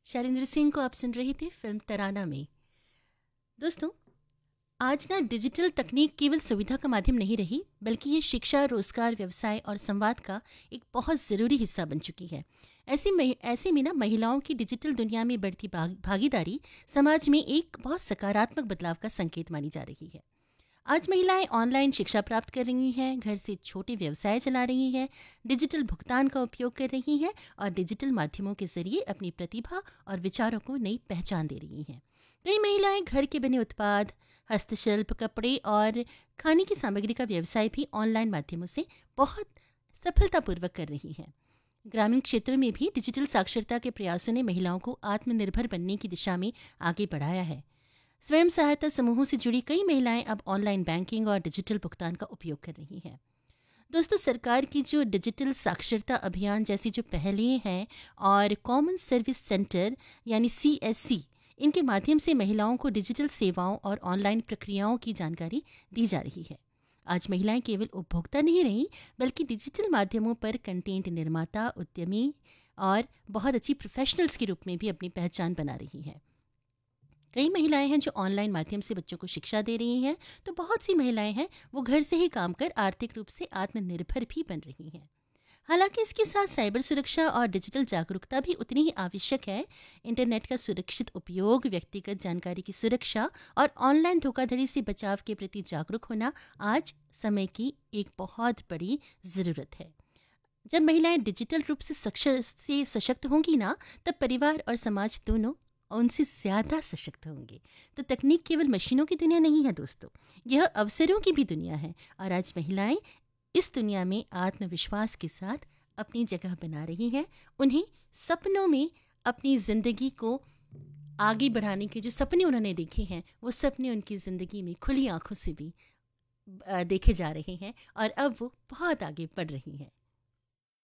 शैलेंद्र सिंह को आप सुन रहे थे फिल्म तराना में। दोस्तों, आज ना डिजिटल तकनीक केवल सुविधा का माध्यम नहीं रही, बल्कि ये शिक्षा, रोजगार, व्यवसाय और संवाद का एक बहुत ज़रूरी हिस्सा बन चुकी है। ऐसे में ना महिलाओं की डिजिटल दुनिया में बढ़ती भागीदारी समाज में एक बहुत सकारात्मक बदलाव का संकेत मानी जा रही है। आज महिलाएं ऑनलाइन शिक्षा प्राप्त कर रही हैं, घर से छोटे व्यवसाय चला रही हैं, डिजिटल भुगतान का उपयोग कर रही हैं और डिजिटल माध्यमों के जरिए अपनी प्रतिभा और विचारों को नई पहचान दे रही हैं। कई महिलाएं घर के बने उत्पाद, हस्तशिल्प, कपड़े और खाने की सामग्री का व्यवसाय भी ऑनलाइन माध्यमों से बहुत सफलतापूर्वक कर रही हैं। ग्रामीण क्षेत्रों में भी डिजिटल साक्षरता के प्रयासों ने महिलाओं को आत्मनिर्भर बनने की दिशा में आगे बढ़ाया है। स्वयं सहायता समूहों से जुड़ी कई महिलाएं अब ऑनलाइन बैंकिंग और डिजिटल भुगतान का उपयोग कर रही हैं। दोस्तों, सरकार की जो डिजिटल साक्षरता अभियान जैसी जो पहलें हैं और कॉमन सर्विस सेंटर यानी CSC, इनके माध्यम से महिलाओं को डिजिटल सेवाओं और ऑनलाइन प्रक्रियाओं की जानकारी दी जा रही है। आज महिलाएं केवल उपभोक्ता नहीं रही, बल्कि डिजिटल माध्यमों पर कंटेंट निर्माता, उद्यमी और बहुत अच्छी प्रोफेशनल्स के रूप में भी अपनी पहचान बना रही हैं। कई महिलाएं हैं जो ऑनलाइन माध्यम से बच्चों को शिक्षा दे रही हैं, तो बहुत सी महिलाएं हैं वो घर से ही काम कर आर्थिक रूप से आत्मनिर्भर भी बन रही हैं। हालांकि इसके साथ साइबर सुरक्षा और डिजिटल जागरूकता भी उतनी ही आवश्यक है। इंटरनेट का सुरक्षित उपयोग, व्यक्तिगत जानकारी की सुरक्षा और ऑनलाइन धोखाधड़ी से बचाव के प्रति जागरूक होना आज समय की एक बहुत बड़ी ज़रूरत है। जब महिलाएं डिजिटल रूप से सशक्त होंगी ना, तब परिवार और समाज दोनों उनसे ज़्यादा सशक्त होंगे। तो तकनीक केवल मशीनों की दुनिया नहीं है दोस्तों, यह अवसरों की भी दुनिया है। और आज महिलाएं इस दुनिया में आत्मविश्वास के साथ अपनी जगह बना रही हैं। उन्हें सपनों में अपनी ज़िंदगी को आगे बढ़ाने के जो सपने उन्होंने देखे हैं, वो सपने उनकी ज़िंदगी में खुली आंखों से भी देखे जा रहे हैं और अब वो बहुत आगे बढ़ रही हैं।